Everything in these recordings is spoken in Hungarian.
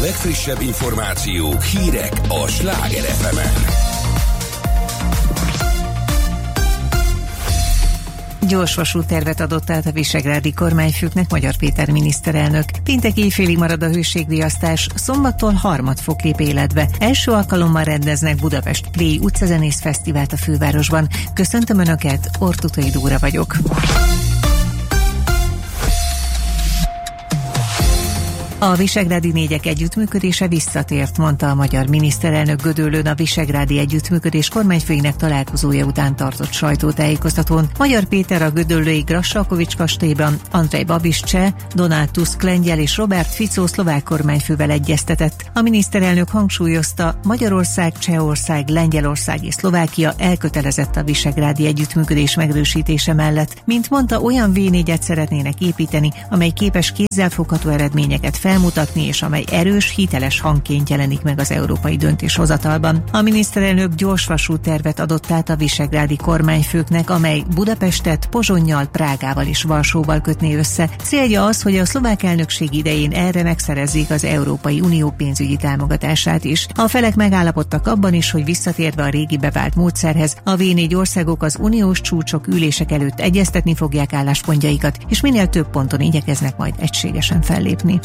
legfrissebb információk, hírek a Sláger FM-en. Gyors vasúttervet adott át a visegrádi kormányfőknek Magyar Péter miniszterelnök. Péntek éjfélig marad a hőségriasztás, szombattól harmadfok lép életbe. Első alkalommal rendeznek Budapest Play utcazenész fesztivált a fővárosban. Köszöntöm Önöket, Ortutai Dóra vagyok. A visegrádi négyek együttműködése visszatért, mondta a magyar miniszterelnök Gödöllőn a visegrádi együttműködés kormányfőinek találkozója után tartott sajtótájékoztatón. Magyar Péter a gödöllői Grassalkovich kastélyban Andrej Babiš cseh, Donald Tusk lengyel és Robert Fico szlovák kormányfővel egyeztetett. A miniszterelnök hangsúlyozta, Magyarország, Csehország, Lengyelország és Szlovákia elkötelezett a visegrádi együttműködés megerősítése mellett. Mint mondta, olyan V4-et szeretnének építeni, amely képes kézzelfogható eredményeket felmutatni, és amely erős, hiteles hangként jelenik meg az európai döntéshozatalban. A miniszterelnök gyors vasúttervet adott át a visegrádi kormányfőknek, amely Budapestet Pozsonnyal, Prágával és Varsóval kötné össze. Célja az, hogy a szlovák elnökség idején erre megszerezzék az Európai Unió pénzügyi támogatását is. A felek megállapodtak abban is, hogy visszatérve a régi bevált módszerhez, a V4 országok az uniós csúcsok ülések előtt egyeztetni fogják álláspontjaikat, és minél több ponton igyekeznek majd egységesen fellépni.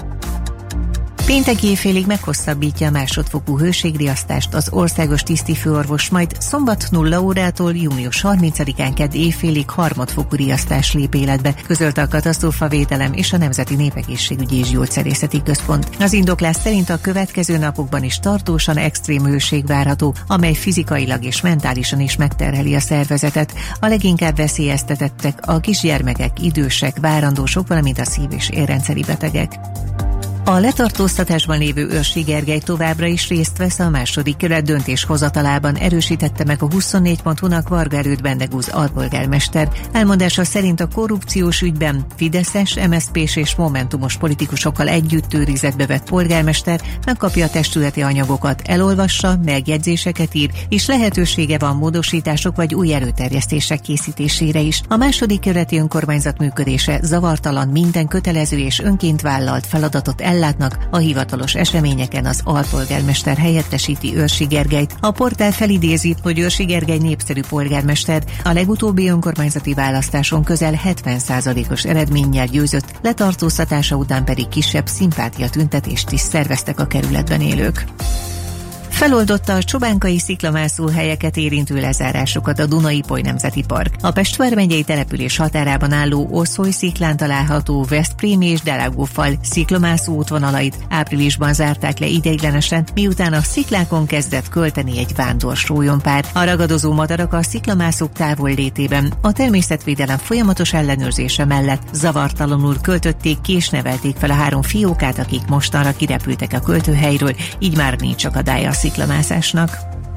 Péntek éjfélig meghosszabbítja a másodfokú hőségriasztást az országos tisztifőorvos, majd szombat 0 órától június 30-án kedd éjfélig harmadfokú riasztás lép életbe, közölte a Katasztrófavédelem és a Nemzeti Népegészségügyi és Gyógyszerészeti Központ. Az indoklás szerint a következő napokban is tartósan extrém hőség várható, amely fizikailag és mentálisan is megterheli a szervezetet. A leginkább veszélyeztetettek a kisgyermekek, idősek, várandósok, valamint a szív- és érrendszeri betegek. A letartóztatásban lévő Őrsi Gergely továbbra is részt vesz a második kerület döntéshozatalában, erősítette meg a 24.hu-nak Varga Erőd Bendegúz alpolgármester. Elmondása szerint a korrupciós ügyben fideszes, MSZP-s és momentumos politikusokkal együtt őrizetbe vett polgármester megkapja a testületi anyagokat, elolvassa, megjegyzéseket ír, és lehetősége van módosítások vagy új előterjesztések készítésére is. A második kerületi önkormányzat működése zavartalan, minden kötelező és önként vállalt feladatot ellátnak, a hivatalos eseményeken az alpolgármester helyettesíti Őrsi Gergelyt. A portál felidézi, hogy Őrsi Gergely népszerű polgármester, a legutóbbi önkormányzati választáson közel 70%-os eredménnyel győzött, letartóztatása után pedig kisebb szimpátiatüntetést is szerveztek a kerületben élők. Feloldotta a csobánkai sziklamászó helyeket érintő lezárásokat a Duna-Ipoly Nemzeti Park. A Pest vármegyei település határában álló Oszoly sziklán található Veszprém és Delágófal sziklamászó útvonalait áprilisban zárták le ideiglenesen, miután a sziklákon kezdett költeni egy vándor-sólyompár. A ragadozó madarak a sziklamászók távollétében a természetvédelem folyamatos ellenőrzése mellett zavartalanul költötték ki és nevelték fel a 3 fiókát, akik mostanra kirepültek a költőhelyről, így már nincs akadálya a sziklamászásnak.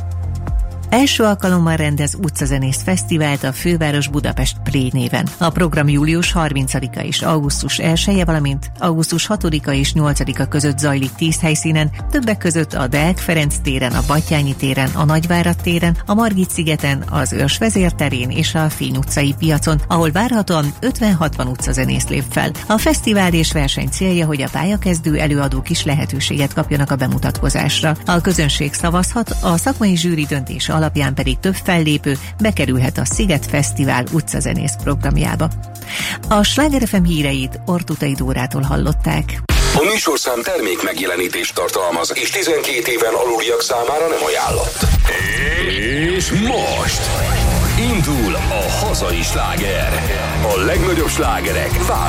Első alkalommal rendez utcazenész fesztivált a főváros Budapest Play néven. A program július 30-a és augusztus 1-e, valamint augusztus 6-a és 8-a között zajlik 10 helyszínen, többek között a Deák Ferenc téren, a Batthyány téren, a Nagyvárad téren, a Margit-szigeten, az Őrs vezérterén és a Fény utcai piacon, ahol várhatóan 50-60 utcazenész lép fel. A fesztivál és verseny célja, hogy a pályakezdő előadók is lehetőséget kapjanak a bemutatkozásra. A közönség szavazhat, a szakmai zsűri döntése alapján pedig több fellépő bekerülhet a Sziget Fesztivál utcazenész programjába. A Sláger FM híreit Ortutai Dórától hallották. A műsorszám termék megjelenítést tartalmaz, és 12 éven aluliak számára nem ajánlott. És most indul a hazai sláger. A legnagyobb slágerek